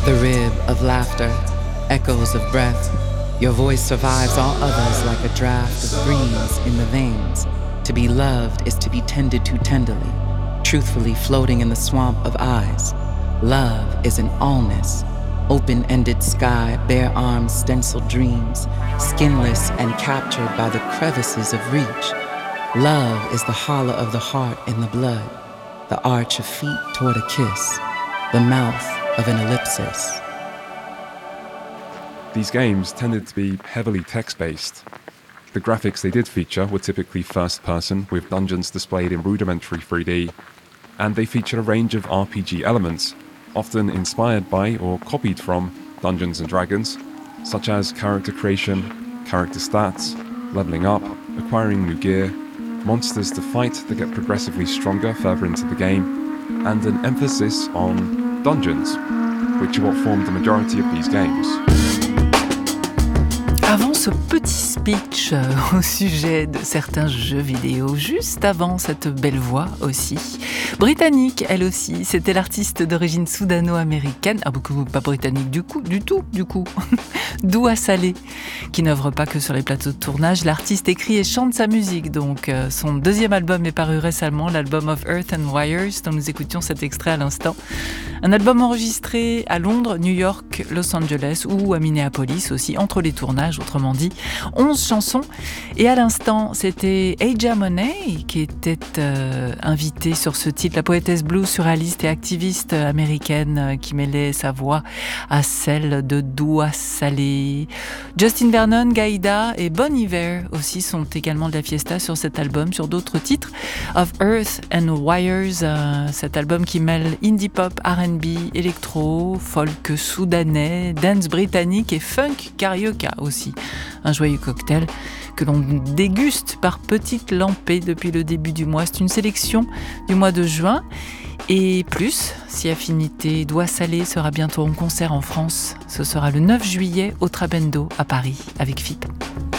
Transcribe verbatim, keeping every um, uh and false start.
The rib of laughter, echoes of breath. Your voice survives all others like a draft of breeze in the veins. To be loved is to be tended to tenderly, truthfully floating in the swamp of eyes. Love is an allness, open-ended sky, bare arms, stenciled dreams, skinless and captured by the crevices of reach. Love is the hollow of the heart in the blood, the arch of feet toward a kiss, the mouth of an ellipsis. These games tended to be heavily text-based. The graphics they did feature were typically first-person, with dungeons displayed in rudimentary three D, and they featured a range of R P G elements, often inspired by or copied from Dungeons and Dragons, such as character creation, character stats, leveling up, acquiring new gear, monsters to fight that get progressively stronger further into the game, and an emphasis on dungeons, which are what formed the majority of these games. Avant ce petit speech euh, au sujet de certains jeux vidéo, juste avant cette belle voix aussi, britannique elle aussi, c'était l'artiste d'origine soudano-américaine, ah beaucoup pas britannique du coup, du tout, du coup, Doua Saleh, qui n'œuvre pas que sur les plateaux de tournage. L'artiste écrit et chante sa musique, donc euh, son deuxième album est paru récemment, l'album of Earth and Wires, dont nous écoutions cet extrait à l'instant. Un album enregistré à Londres, New York, Los Angeles ou à Minneapolis aussi, entre les tournages, autrement dit, onze chansons. Et à l'instant, c'était Aja Monet qui était euh, invitée sur ce titre, la poétesse blues surréaliste et activiste américaine euh, qui mêlait sa voix à celle de Doua Saleh. Justin Vernon, Gaïda et Bon Iver aussi sont également de la fiesta sur cet album, sur d'autres titres. Of Earth and Wires, euh, cet album qui mêle indie pop, R and B, électro, folk soudanais, dance britannique et funk carioca aussi. Un joyeux cocktail que l'on déguste par petites lampées depuis le début du mois. C'est une sélection du mois de juin. Et plus, si affinité, Doua Saleh sera bientôt en concert en France. Ce sera le neuf juillet au Trabendo à Paris avec F I P.